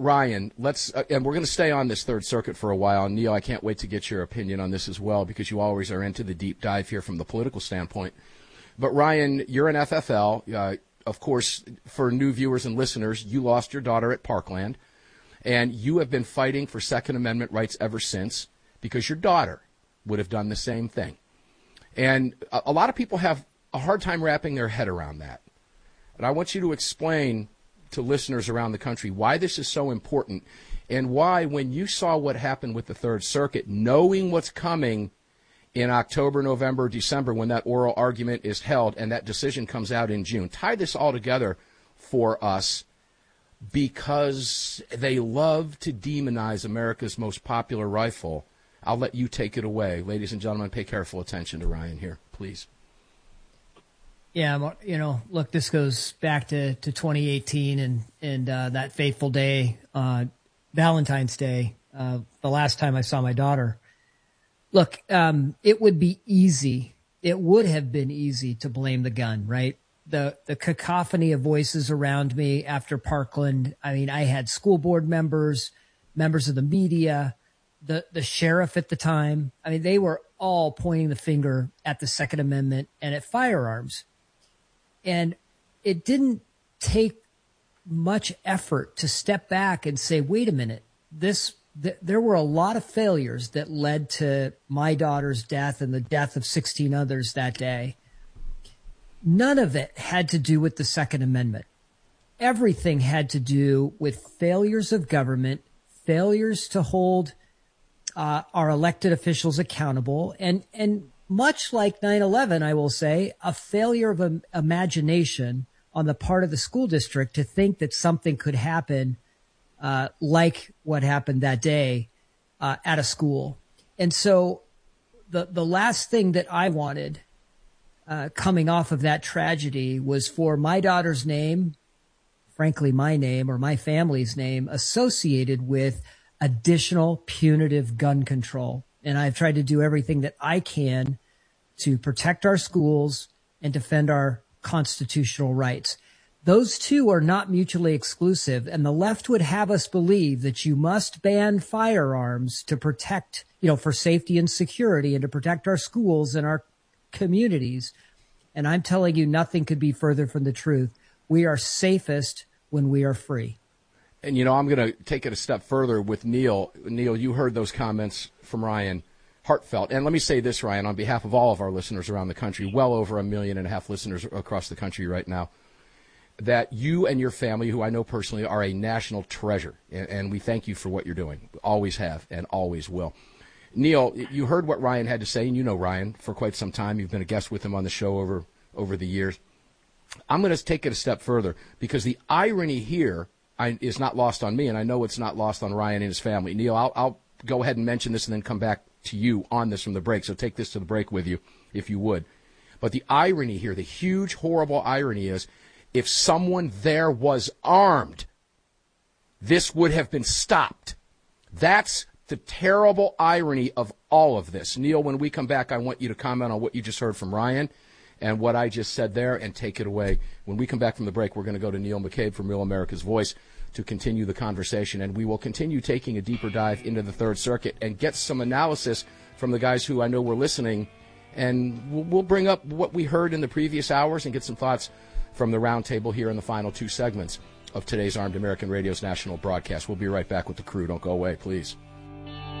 Ryan, let's and we're going to stay on this Third Circuit for a while. And Neil, I can't wait to get your opinion on this as well, because you always are into the deep dive here from the political standpoint. But Ryan, you're an FFL. Of course, for new viewers and listeners, you lost your daughter at Parkland, and you have been fighting for Second Amendment rights ever since, because your daughter would have done the same thing. And a lot of people have a hard time wrapping their head around that. And I want you to explain to listeners around the country why this is so important, and why, when you saw what happened with the Third Circuit, knowing what's coming in October, November, December, when that oral argument is held and that decision comes out in June, tie this all together for us, because they love to demonize America's most popular rifle. I'll let you take it away. Ladies and gentlemen, pay careful attention to Ryan here, please. Yeah, look, this goes back to 2018 and that fateful day, Valentine's Day, the last time I saw my daughter. Look, it would have been easy to blame the gun, right? The cacophony of voices around me after Parkland. I mean, I had school board members of the media, the sheriff at the time. I mean, they were all pointing the finger at the Second Amendment and at firearms. And it didn't take much effort to step back and say, wait a minute, there were a lot of failures that led to my daughter's death and the death of 16 others that day. None of it had to do with the Second Amendment. Everything had to do with failures of government, failures to hold our elected officials accountable, and much like 9/11, I will say, a failure of imagination on the part of the school district to think that something could happen like what happened that day at a school. And so the last thing that I wanted coming off of that tragedy was for my daughter's name, frankly, my name or my family's name, associated with additional punitive gun control. And I've tried to do everything that I can to protect our schools and defend our constitutional rights. Those two are not mutually exclusive, and the left would have us believe that you must ban firearms to protect, for safety and security, and to protect our schools and our communities. And I'm telling you, nothing could be further from the truth. We are safest when we are free. And, I'm going to take it a step further with Neil. Neil, you heard those comments from Ryan, heartfelt. And let me say this, Ryan, on behalf of all of our listeners around the country, well over 1.5 million listeners across the country right now, that you and your family, who I know personally, are a national treasure. And we thank you for what you're doing. Always have and always will. Neil, you heard what Ryan had to say, and you know Ryan for quite some time. You've been a guest with him on the show over the years. I'm going to take it a step further, because the irony here is not lost on me, and I know it's not lost on Ryan and his family. Neil, I'll go ahead and mention this and then come back to you on this from the break, so take this to the break with you, if you would. But the irony here, the huge, horrible irony is, if someone there was armed, this would have been stopped. That's the terrible irony of all of this. Neil, when we come back, I want you to comment on what you just heard from Ryan and what I just said there, and take it away. When we come back from the break, we're going to go to Neil McCabe from Real America's Voice to continue the conversation, and we will continue taking a deeper dive into the Third Circuit and get some analysis from the guys who I know were listening, and we'll bring up what we heard in the previous hours and get some thoughts from the roundtable here in the final two segments of today's Armed American Radio's national broadcast. We'll be right back with the crew. Don't go away, please.